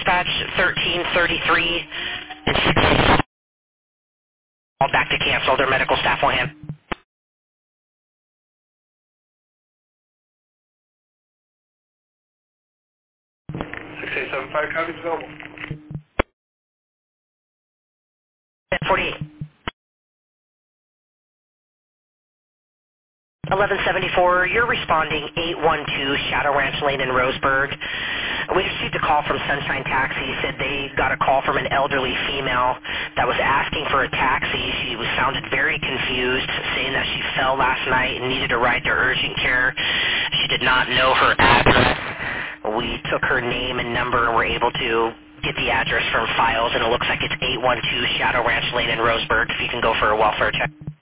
dispatch 1333 and 6 called back to cancel. Their medical staff will hand. 6875, copies available. 48. 1174, you're responding 812 Shadow Ranch Lane in Roseburg. We received a call from Sunshine Taxi. Said they got a call from an elderly female that was asking for a taxi. She sounded very confused, saying that she fell last night and needed a ride to urgent care. She did not know her address. We took her name and number and were able to get the address from files, and it looks like it's 812 Shadow Ranch Lane in Roseburg. If you can go for a welfare check.